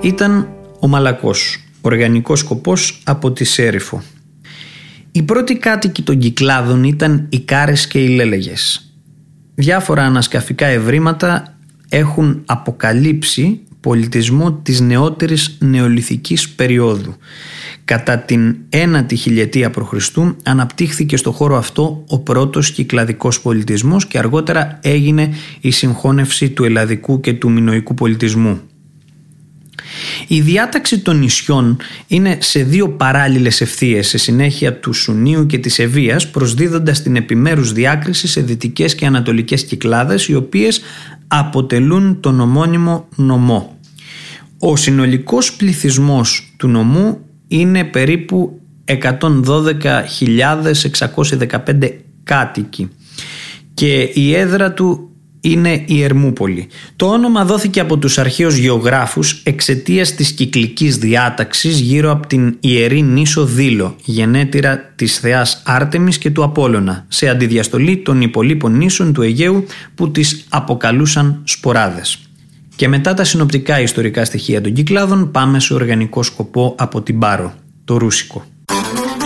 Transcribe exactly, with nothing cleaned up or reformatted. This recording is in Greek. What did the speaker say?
ήταν ο Μαλακός, οργανικός σκοπός από τη Σέριφο. Οι πρώτοι κάτοικοι των Κυκλάδων ήταν οι Κάρες και οι Λέλεγες. Διάφορα ανασκαφικά ευρήματα έχουν αποκαλύψει πολιτισμό της νεότερης νεολιθικής περίοδου. Κατά την ένατη χιλιετία π.Χ. αναπτύχθηκε στο χώρο αυτό ο πρώτος κυκλαδικός πολιτισμός και αργότερα έγινε η συγχώνευση του ελλαδικού και του μινωικού πολιτισμού. Η διάταξη των νησιών είναι σε δύο παράλληλες ευθείες σε συνέχεια του Σουνίου και της Ευβοίας, προσδίδοντας την επιμέρους διάκριση σε δυτικές και ανατολικές Κυκλάδες, οι οποίες αποτελούν τον ομώνυμο νομό. Ο συνολικός πληθυσμός του νομού είναι περίπου εκατόν δώδεκα χιλιάδες εξακόσιοι δεκαπέντε κάτοικοι και η έδρα του είναι η Ερμούπολη. Το όνομα δόθηκε από τους αρχαίους γεωγράφους εξαιτίας της κυκλικής διάταξης γύρω από την ιερή νήσο Δήλο, γενέτειρα της θεάς Άρτεμις και του Απόλλωνα, σε αντιδιαστολή των υπολείπων νήσων του Αιγαίου που τις αποκαλούσαν σποράδες. Και μετά τα συνοπτικά ιστορικά στοιχεία των Κυκλάδων πάμε σε οργανικό σκοπό από την Πάρο, το Ρούσικο.